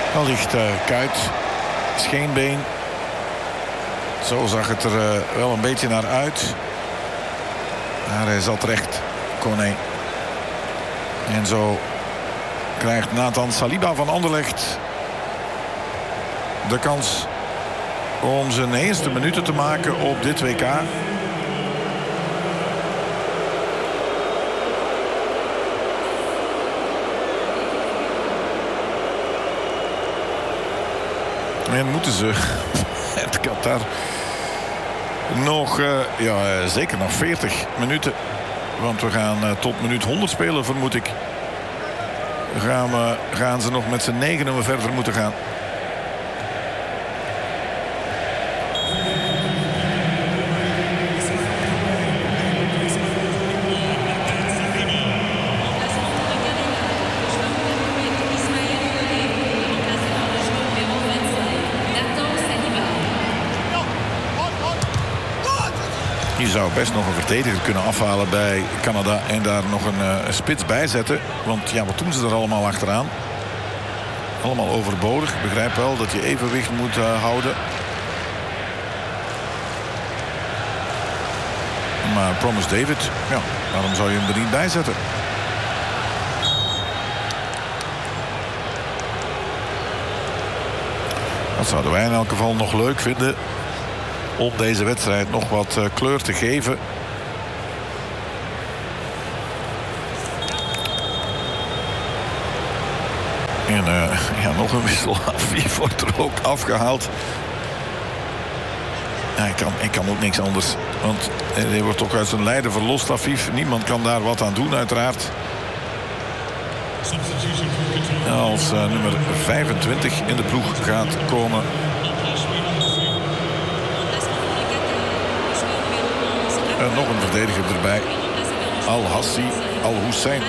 Wellicht Kuit, scheenbeen. Zo zag het er wel een beetje naar uit. Maar hij zat recht, Koné. En zo krijgt Nathan Saliba van Anderlecht de kans om zijn eerste minuten te maken op dit WK. En moeten ze het Qatar nog, zeker nog 40 minuten. Want we gaan tot minuut 100 spelen, vermoed ik. Gaan ze nog met z'n negenen verder moeten gaan. Je zou best nog een verdediger kunnen afhalen bij Canada en daar nog een spits bij zetten. Want ja, wat doen ze er allemaal achteraan? Allemaal overbodig. Ik begrijp wel dat je evenwicht moet houden. Maar Promise David, ja, waarom zou je hem er niet bij zetten? Dat zouden wij in elk geval nog leuk vinden. Om deze wedstrijd nog wat kleur te geven. En nog een wissel. Afif wordt er ook afgehaald. Ja, ik kan ook niks anders. Want hij wordt toch uit zijn lijden verlost, Afif. Niemand kan daar wat aan doen, uiteraard. Als nummer 25 in de ploeg gaat komen. Nog een verdediger erbij. Al-Hassi, Al-Hussein.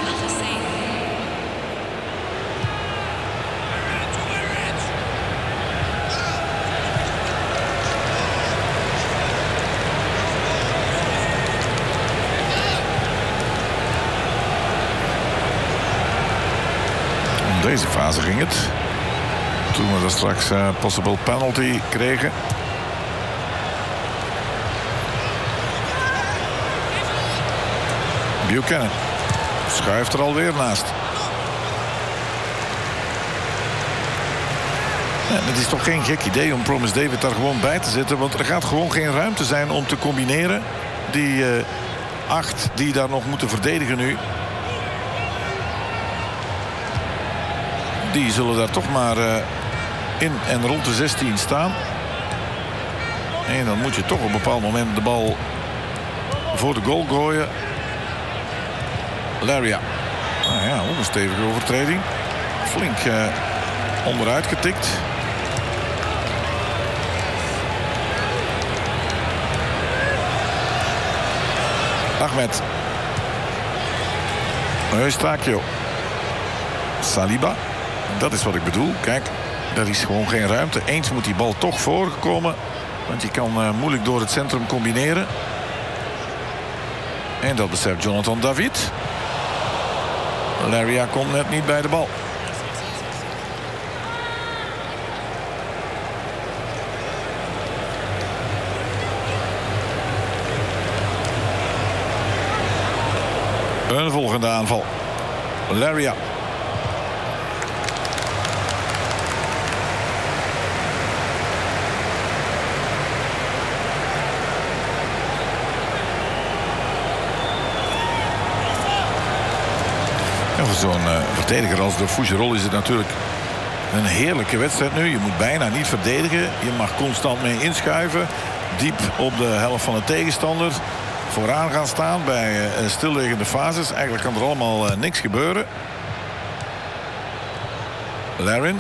In deze fase ging het. Toen we er straks possible penalty kregen. Buchanan schuift er alweer naast. Ja, het is toch geen gek idee om Promise David daar gewoon bij te zetten. Want er gaat gewoon geen ruimte zijn om te combineren. Die 8 die daar nog moeten verdedigen nu. Die zullen daar toch maar in en rond de 16 staan. En dan moet je toch op een bepaald moment de bal voor de goal gooien. Laria. Nou ja, ook een stevige overtreding. Flink onderuit getikt. Ahmed. Eustachio. Saliba. Dat is wat ik bedoel. Kijk, daar is gewoon geen ruimte. Eens moet die bal toch voorkomen. Want je kan moeilijk door het centrum combineren. En dat beseft Jonathan David. Laria komt net niet bij de bal. Een volgende aanval. Laria. Voor zo'n verdediger als de Fougerolles is het natuurlijk een heerlijke wedstrijd nu. Je moet bijna niet verdedigen. Je mag constant mee inschuiven. Diep op de helft van de tegenstander. Vooraan gaan staan bij stilliggende fases. Eigenlijk kan er allemaal niks gebeuren. Larin.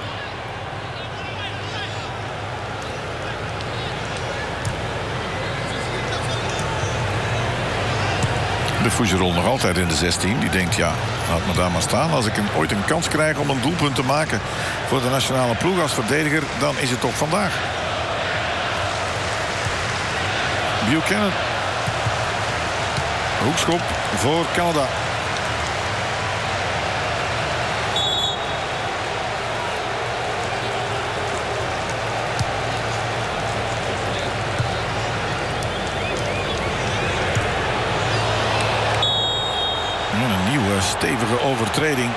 De Fougerolles nog altijd in de 16. Die denkt, ja, laat me daar maar staan. Als ik ooit een kans krijg om een doelpunt te maken voor de nationale ploeg als verdediger, dan is het toch vandaag. Buchanan. Hoekschop voor Canada. overtreding.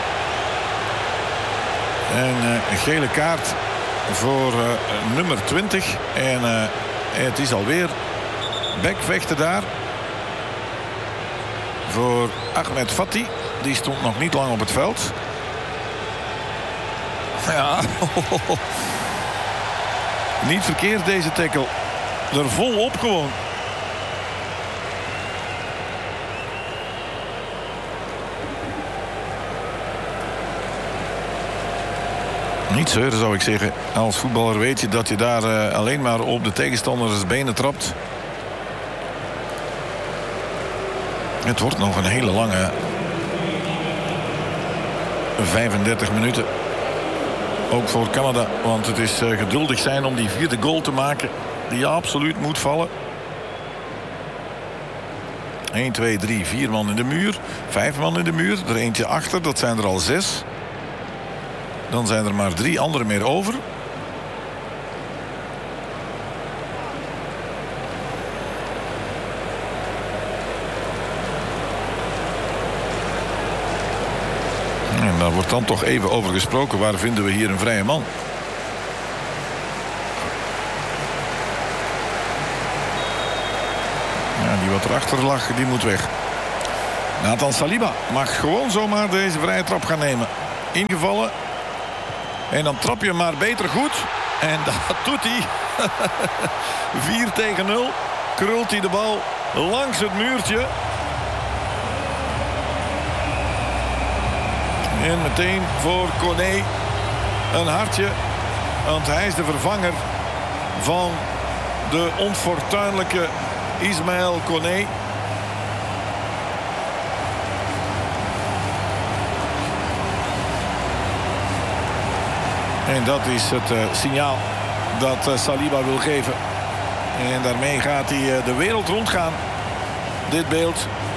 En een gele kaart voor nummer 20. En het is alweer bekvechten daar. Voor Ahmed Fati. Die stond nog niet lang op het veld. Ja. Niet verkeerd deze tackle. Er volop gewoon. Niet zeuren zou ik zeggen. Als voetballer weet je dat je daar alleen maar op de tegenstanders benen trapt. Het wordt nog een hele lange 35 minuten. Ook voor Canada. Want het is geduldig zijn om die 4e goal te maken. Die absoluut moet vallen. 1, 2, 3, 4 man in de muur. 5 man in de muur. Er eentje achter. Dat zijn er al 6. Dan zijn er maar 3 anderen meer over. En daar wordt dan toch even over gesproken. Waar vinden we hier een vrije man? Ja, die wat erachter lag, die moet weg. Nathan Saliba mag gewoon zomaar deze vrije trap gaan nemen. Ingevallen. En dan trap je maar beter goed. En dat doet hij. 4 tegen 0. Krult hij de bal langs het muurtje. En meteen voor Koné een hartje. Want hij is de vervanger van de onfortuinlijke Ismaël Koné. En dat is het signaal dat Saliba wil geven. En daarmee gaat hij de wereld rondgaan. Dit beeld